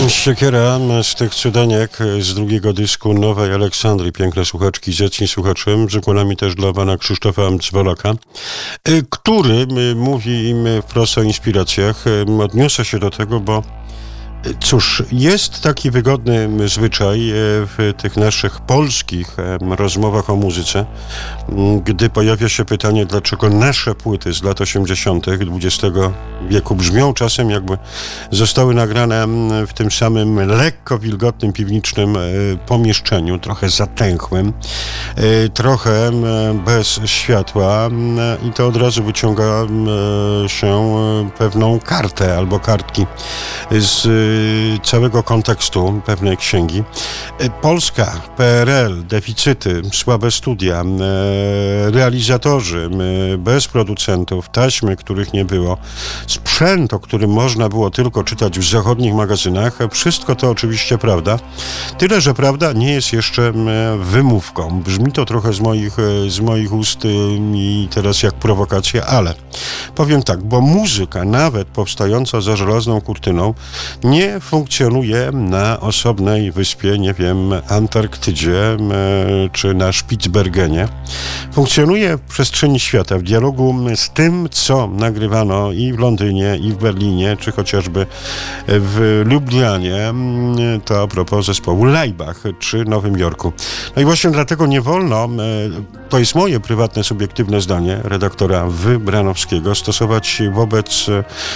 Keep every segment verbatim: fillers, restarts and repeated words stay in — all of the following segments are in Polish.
Siekiera z tych cudaniek z drugiego dysku Nowej Aleksandrii. Piękne słuchaczki, zacni słuchaczem. Rzekła mi też dla pana Krzysztofa Dzwolaka, który mówi im wprost o inspiracjach. Odniosę się do tego, bo cóż, jest taki wygodny zwyczaj w tych naszych polskich rozmowach o muzyce, gdy pojawia się pytanie, dlaczego nasze płyty z lat osiemdziesiątych dwudziestego wieku brzmią czasem jakby zostały nagrane w tym samym lekko wilgotnym, piwniczym pomieszczeniu, trochę zatęchłym, trochę bez światła, i to od razu wyciąga się pewną kartę albo kartki z całego kontekstu pewnej księgi. Polska, P R L, deficyty, słabe studia, realizatorzy bez producentów, taśmy, których nie było, sprzęt, o którym można było tylko czytać w zachodnich magazynach. Wszystko to oczywiście prawda. Tyle, że prawda nie jest jeszcze wymówką. Brzmi to trochę z moich, z moich ust i teraz jak prowokacja, ale powiem tak, bo muzyka, nawet powstająca za żelazną kurtyną, nie funkcjonuje na osobnej wyspie, nie wiem, Antarktydzie czy na Spitsbergenie. Funkcjonuje w przestrzeni świata, w dialogu z tym, co nagrywano i w Londynie, i w Berlinie, czy chociażby w Lublianie, to a propos zespołu Laibach, czy Nowym Jorku. No i właśnie dlatego nie wolno, to jest moje prywatne, subiektywne zdanie redaktora Wybranowskiego, stosować wobec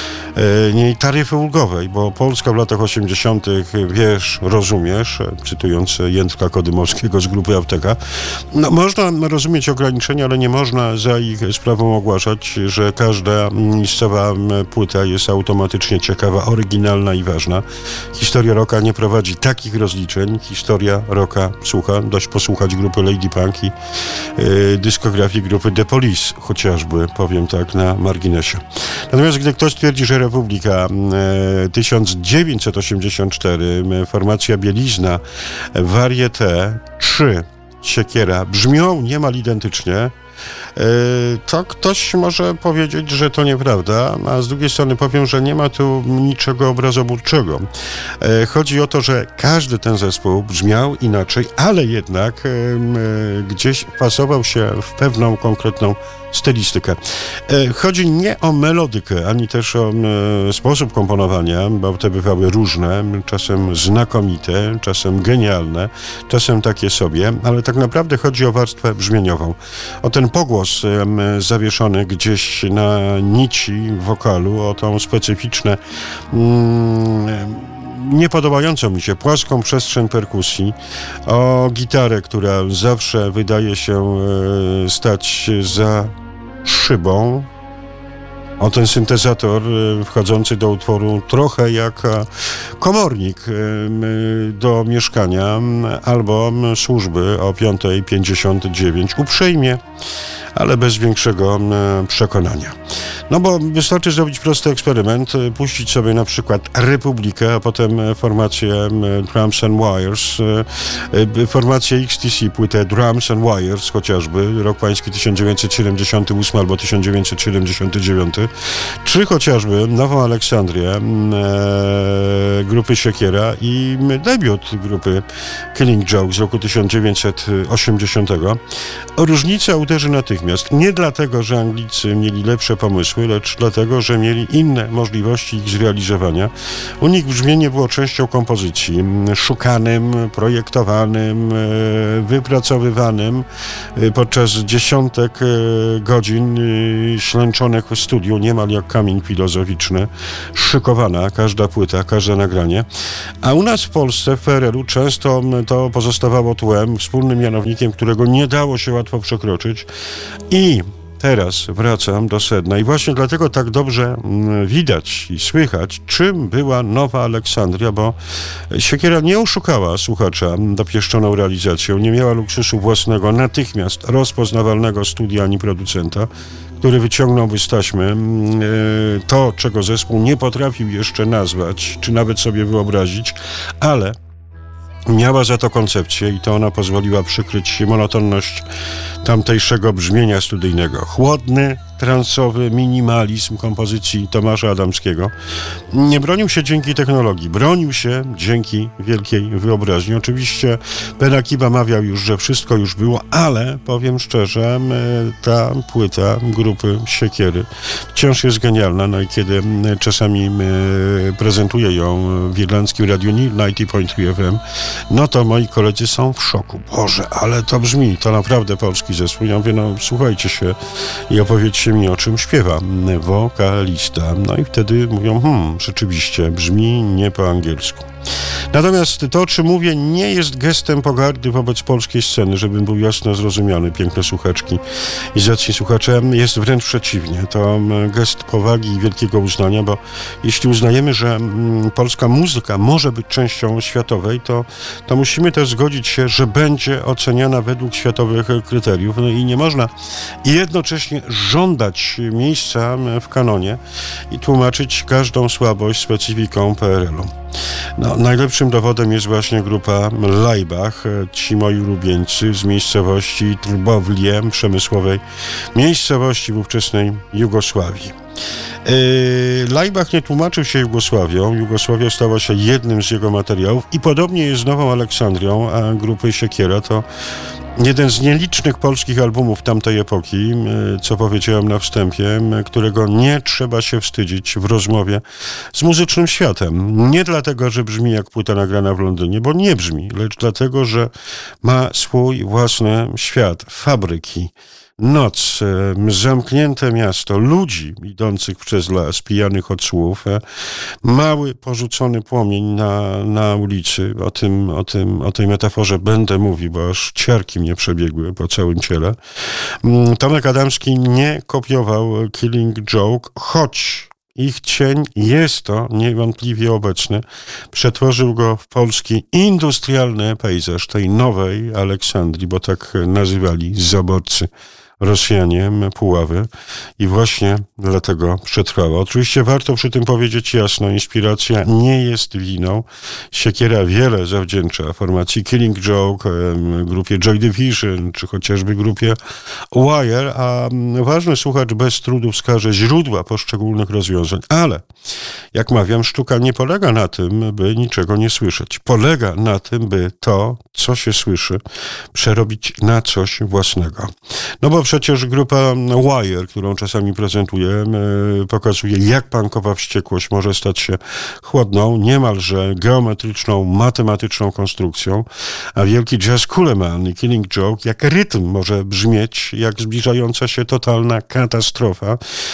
niej taryfy ulgowej, bo Polska w latach osiemdziesiątych, wiesz, rozumiesz, cytując Jędrka Kodymowskiego z grupy Apteka, no, można rozumieć ograniczenia, ale nie można za ich sprawą ogłaszać, że każda miejscowa płyta jest automatycznie ciekawa, oryginalna i ważna. Historia rocka nie prowadzi takich rozliczeń. Historia rocka słucha, dość posłuchać grupy Lady Punk i yy, dyskografii grupy The Police, chociażby, powiem tak na marginesie. Natomiast gdy ktoś twierdzi, że Republika yy, tysiąc dziewięćset osiemdziesiąt cztery, formacja Bielizna, Varieté czy Siekiera brzmią niemal identycznie, to ktoś może powiedzieć, że to nieprawda, a z drugiej strony powiem, że nie ma tu niczego obrazoburczego. Chodzi o to, że każdy ten zespół brzmiał inaczej, ale jednak gdzieś pasował się w pewną konkretną stylistykę. Chodzi nie o melodykę, ani też o sposób komponowania, bo te bywały różne, czasem znakomite, czasem genialne, czasem takie sobie, ale tak naprawdę chodzi o warstwę brzmieniową. O ten pogłos zawieszony gdzieś na nici wokalu, o tą specyficzne mm, niepodobającą mi się płaską przestrzeń perkusji, o gitarę, która zawsze wydaje się e, stać za szybą, o ten syntezator e, wchodzący do utworu trochę jak e, komornik e, do mieszkania albo służby o piąta pięćdziesiąt dziewięć. Uprzejmie, ale bez większego e, przekonania. No bo wystarczy zrobić prosty eksperyment, puścić sobie na przykład Republikę, a potem formację e, Drums and Wires, e, formację X T C, płytę Drums and Wires chociażby, rok pański tysiąc dziewięćset siedemdziesiąty ósmy albo tysiąc dziewięćset siedemdziesiąty dziewiąty, czy chociażby Nową Aleksandrię e, grupy Siekiera i debiut grupy Killing Joke z roku tysiąc dziewięćset osiemdziesiątego. Różnica uderzy natychmiast. Nie dlatego, że Anglicy mieli lepsze pomysły, lecz dlatego, że mieli inne możliwości ich zrealizowania. U nich brzmienie było częścią kompozycji, szukanym, projektowanym, wypracowywanym podczas dziesiątek godzin ślęczonych w studiu, niemal jak kamień filozoficzny, szykowana każda płyta, każde nagranie. A u nas w Polsce, w P R L-u często to pozostawało tłem, wspólnym mianownikiem, którego nie dało się łatwo przekroczyć. I teraz wracam do sedna i właśnie dlatego tak dobrze widać i słychać, czym była Nowa Aleksandria, bo Siekiera nie oszukała słuchacza dopieszczoną realizacją, nie miała luksusu własnego, natychmiast rozpoznawalnego studia ani producenta, który wyciągnąłby z taśmy to, czego zespół nie potrafił jeszcze nazwać, czy nawet sobie wyobrazić, ale miała za to koncepcję i to ona pozwoliła przykryć monotonność tamtejszego brzmienia studyjnego. Chłodny, transowy minimalizm kompozycji Tomasza Adamskiego. Nie bronił się dzięki technologii, bronił się dzięki wielkiej wyobraźni. Oczywiście Ben Akiba mawiał już, że wszystko już było, ale powiem szczerze, ta płyta grupy Siekiery wciąż jest genialna. No i kiedy czasami prezentuję ją w irlandzkim radiu dziewięćdziesiąt pięć przecinek trzy F M, no to moi koledzy są w szoku. Boże, ale to brzmi, to naprawdę polski zespół. Ja mówię, no słuchajcie się i opowiedzcie mi, o czym śpiewa wokalista. No i wtedy mówią, hmm, rzeczywiście brzmi nie po angielsku. Natomiast to, o czym mówię, nie jest gestem pogardy wobec polskiej sceny, żebym był jasno zrozumiany, piękne słuchaczki i zacni słuchacze, jest wręcz przeciwnie. To gest powagi i wielkiego uznania, bo jeśli uznajemy, że polska muzyka może być częścią światowej, to, to musimy też zgodzić się, że będzie oceniana według światowych kryteriów. No i nie można jednocześnie żądać miejsca w kanonie i tłumaczyć każdą słabość specyfiką P R L u. No, najlepszym dowodem jest właśnie grupa Laibach, ci moi ulubieńcy z miejscowości Trbowlie, przemysłowej miejscowości w ówczesnej Jugosławii. Yy, Laibach nie tłumaczył się Jugosławią. Jugosławia stała się jednym z jego materiałów i podobnie jest z Nową Aleksandrią, a grupy Siekiera to jeden z nielicznych polskich albumów tamtej epoki, co powiedziałem na wstępie, którego nie trzeba się wstydzić w rozmowie z muzycznym światem. Nie dlatego, że brzmi jak płyta nagrana w Londynie, bo nie brzmi, lecz dlatego, że ma swój własny świat, fabryki, noc, zamknięte miasto, ludzi idących przez las, pijanych od słów, mały porzucony płomień na, na ulicy. O tym, o tym, o tej metaforze będę mówił, bo aż ciarki mnie przebiegły po całym ciele. Tomek Adamski nie kopiował Killing Joke, choć ich cień jest to niewątpliwie obecny. Przetworzył go w polski industrialny pejzaż tej nowej Aleksandrii, bo tak nazywali zaborcy Rosjanie Puławy i właśnie dlatego przetrwała. Oczywiście warto przy tym powiedzieć jasno, inspiracja nie jest winą. Siekiera wiele zawdzięcza formacji Killing Joke, grupie Joy Division, czy chociażby grupie Wire, a ważny słuchacz bez trudu wskaże źródła poszczególnych rozwiązań. Ale, jak mawiam, sztuka nie polega na tym, by niczego nie słyszeć. Polega na tym, by to, co się słyszy, przerobić na coś własnego. No bo przecież grupa Wire, którą czasami prezentuję, pokazuje, jak punkowa wściekłość może stać się chłodną, niemalże geometryczną, matematyczną konstrukcją, a wielki Jazz Coleman i Killing Joke, jak rytm może brzmieć, jak zbliżająca się totalna katastrofa.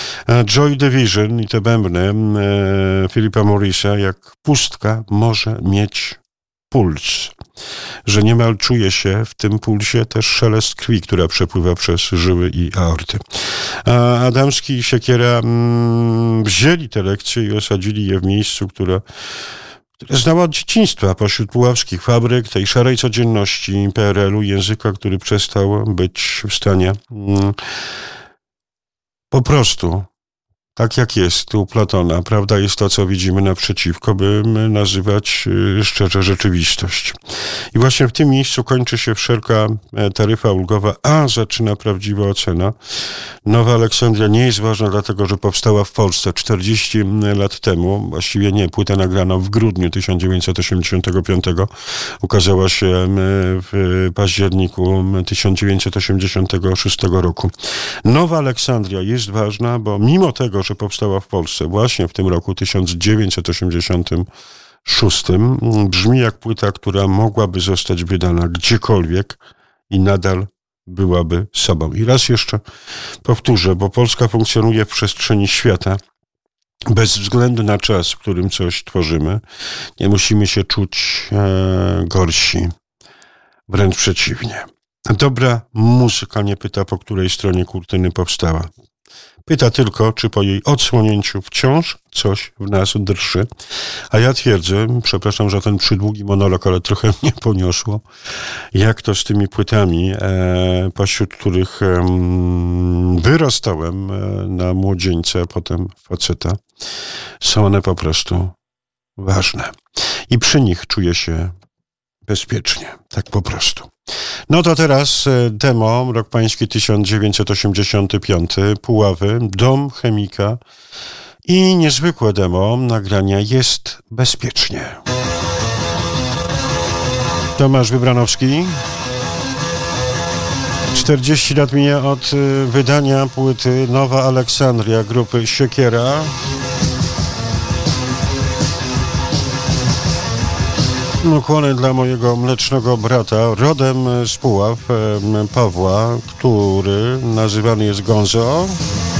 Joy Division i te bębny Philipa Morrisa, jak pustka może mieć puls, że niemal czuje się w tym pulsie też szelest krwi, która przepływa przez żyły i aorty. A Adamski i Siekiera mm, wzięli te lekcje i osadzili je w miejscu, które, które znała od dzieciństwa, pośród puławskich fabryk, tej szarej codzienności P R L u, języka, który przestał być w stanie mm, po prostu tak jak jest u Platona, prawda jest to, co widzimy naprzeciwko, by nazywać szczerze rzeczywistość. I właśnie w tym miejscu kończy się wszelka taryfa ulgowa, a zaczyna prawdziwa ocena. Nowa Aleksandria nie jest ważna dlatego, że powstała w Polsce czterdzieści lat temu, właściwie nie, płyta nagrana w grudniu tysiąc dziewięćset osiemdziesiątego piątego, ukazała się w październiku tysiąc dziewięćset osiemdziesiątego szóstego roku. Nowa Aleksandria jest ważna, bo mimo tego, że powstała w Polsce właśnie w tym roku tysiąc dziewięćset osiemdziesiątym szóstym, brzmi jak płyta, która mogłaby zostać wydana gdziekolwiek i nadal byłaby sobą. I raz jeszcze powtórzę, bo Polska funkcjonuje w przestrzeni świata bez względu na czas, w którym coś tworzymy. Nie musimy się czuć e, gorsi. Wręcz przeciwnie. Dobra muzyka nie pyta, po której stronie kurtyny powstała. Pyta tylko, czy po jej odsłonięciu wciąż coś w nas drży. A ja twierdzę, przepraszam za ten przydługi monolog, ale trochę mnie poniosło, jak to z tymi płytami, e, pośród których e, wyrastałem e, na młodzieńca, a potem faceta, są one po prostu ważne. I przy nich czuję się bezpiecznie, tak po prostu. No to teraz e, demo, rok pański tysiąc dziewięćset osiemdziesiąty piąty, Puławy, Dom Chemika i niezwykłe demo nagrania Jest bezpiecznie. Tomasz Wybranowski. czterdzieści lat mija od y, wydania płyty Nowa Aleksandria grupy Siekiera. Ukłony dla mojego mlecznego brata, rodem z Puław, Pawła, który nazywany jest Gonzo.